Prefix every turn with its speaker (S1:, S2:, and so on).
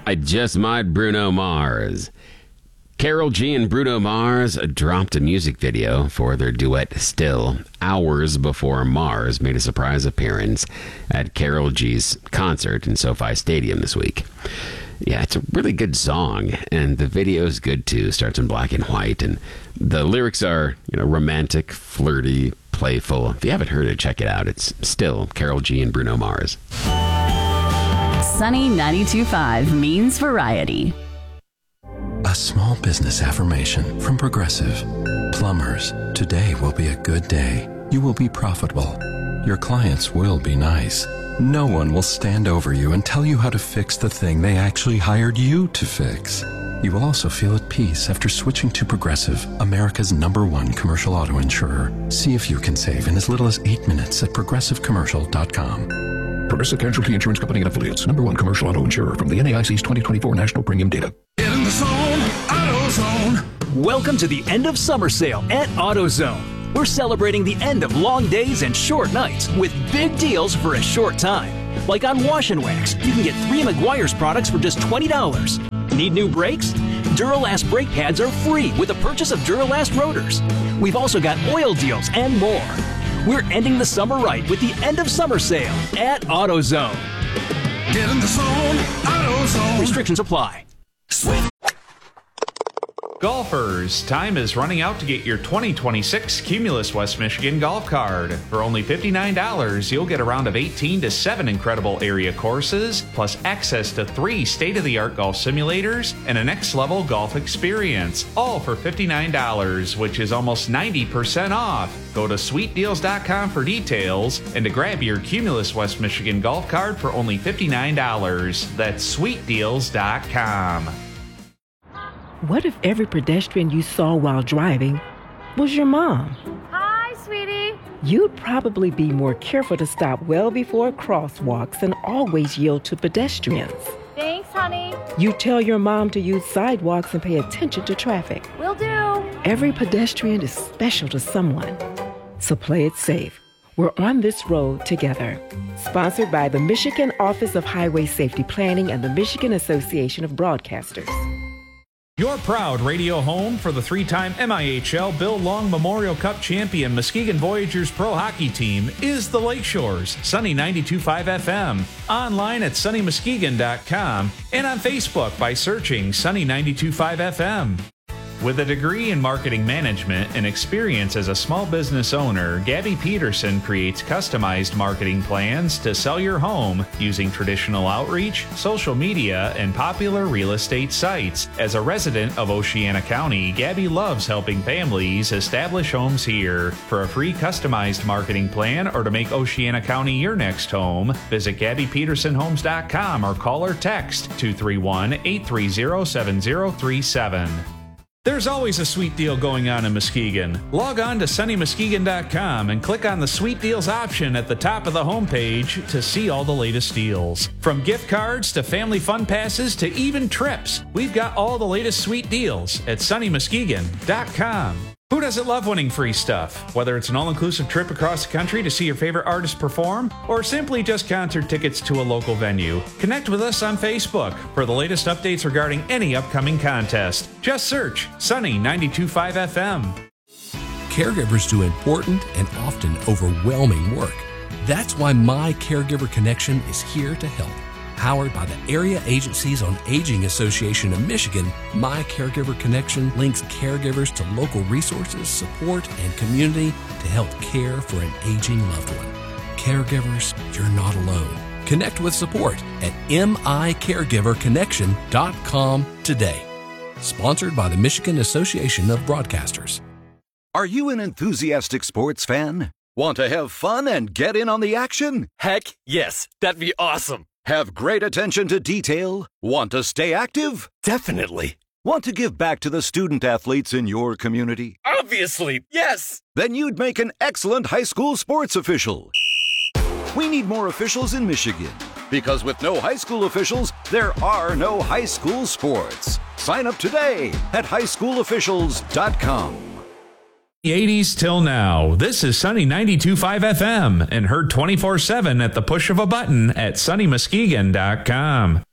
S1: I Just Might Bruno Mars. Karol G and Bruno Mars dropped a music video for their duet Still hours before Mars made a surprise appearance at Karol G's concert in SoFi Stadium this week. Yeah, it's a really good song, and the video is good too. Starts in black and white, and the lyrics are, romantic, flirty, playful. If you haven't heard it, check it out. It's Still, Karol G and Bruno Mars.
S2: Sunny 92.5 means variety.
S3: A small business affirmation from Progressive. Plumbers, today will be a good day. You will be profitable. Your clients will be nice. No one will stand over you and tell you how to fix the thing they actually hired you to fix. You will also feel at peace after switching to Progressive, America's #1 commercial auto insurer. See if you can save in as little as 8 minutes at progressivecommercial.com.
S4: Progressive Casualty Insurance Company and Affiliates. #1 commercial auto insurer from the NAIC's 2024 National Premium Data.
S5: Get in the zone, AutoZone.
S6: Welcome to the end of summer sale at AutoZone. We're celebrating the end of long days and short nights with big deals for a short time. Like on Wash and Wax, you can get 3 Meguiar's products for just $20. Need new brakes? Duralast brake pads are free with the purchase of Duralast rotors. We've also got oil deals and more. We're ending the summer right with the end of summer sale at AutoZone.
S5: Get in the zone, AutoZone.
S6: Restrictions apply.
S5: Swift.
S7: Golfers, time is running out to get your 2026 Cumulus West Michigan golf card. For only $59, you'll get a round of 18 to 7 incredible area courses, plus access to 3 state-of-the-art golf simulators and a next-level golf experience. All for $59, which is almost 90% off. Go to sweetdeals.com for details and to grab your Cumulus West Michigan golf card for only $59. That's sweetdeals.com.
S8: What if every pedestrian you saw while driving was your mom?
S9: Hi, sweetie.
S8: You'd probably be more careful to stop well before crosswalks and always yield to pedestrians.
S9: Thanks, honey.
S8: You tell your mom to use sidewalks and pay attention to traffic.
S9: Will do.
S8: Every pedestrian is special to someone. So play it safe. We're on this road together. Sponsored by the Michigan Office of Highway Safety Planning and the Michigan Association of Broadcasters.
S7: Your proud radio home for the 3-time MIHL Bill Long Memorial Cup champion Muskegon Voyageurs Pro Hockey Team is the Lakeshores, Sunny 92.5 FM, online at sunnymuskegon.com, and on Facebook by searching Sunny 92.5 FM. With a degree in marketing management and experience as a small business owner, Gabby Peterson creates customized marketing plans to sell your home using traditional outreach, social media, and popular real estate sites. As a resident of Oceana County, Gabby loves helping families establish homes here. For a free customized marketing plan or to make Oceana County your next home, visit GabbyPetersonHomes.com or call or text 231-830-7037. There's always a sweet deal going on in Muskegon. Log on to sunnymuskegon.com and click on the Sweet Deals option at the top of the homepage to see all the latest deals. From gift cards to family fun passes to even trips, we've got all the latest sweet deals at sunnymuskegon.com. Who doesn't love winning free stuff? Whether it's an all-inclusive trip across the country to see your favorite artist perform, or simply just concert tickets to a local venue, connect with us on Facebook for the latest updates regarding any upcoming contest. Just search Sunny 92.5 FM.
S10: Caregivers do important and often overwhelming work. That's why My Caregiver Connection is here to help. Powered by the Area Agencies on Aging Association of Michigan, My Caregiver Connection links caregivers to local resources, support, and community to help care for an aging loved one. Caregivers, you're not alone. Connect with support at micaregiverconnection.com today. Sponsored by the Michigan Association of Broadcasters.
S11: Are you an enthusiastic sports fan? Want to have fun and get in on the action?
S12: Heck, yes. That'd be awesome.
S11: Have great attention to detail? Want to stay active?
S12: Definitely.
S11: Want to give back to the student athletes in your community?
S12: Obviously, yes.
S11: Then you'd make an excellent high school sports official. We need more officials in Michigan, because with no high school officials, there are no high school sports. Sign up today at highschoolofficials.com.
S7: The 80s till now. This is Sunny 92.5 FM and heard 24/7 at the push of a button at sunnymuskegon.com.